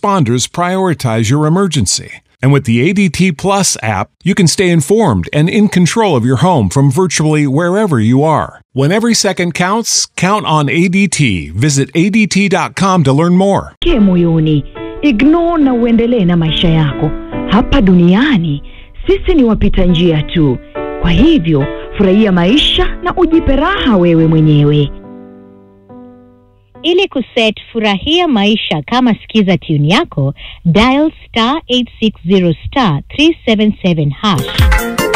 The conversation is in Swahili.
responders prioritize your emergency. And with the ADT Plus app, you can stay informed and in control of your home from virtually wherever you are. When every second counts, count on ADT. Visit ADT.com to learn more. Moyoni, ignore na uendelee na maisha yako. Hapa duniani, sisi ni wapita njia tu. Kwa hivyo, furahia maisha na ujipe raha wewe mwenyewe. Ili kuset furahia maisha kama sikiza tune yako, dial *860 *377#.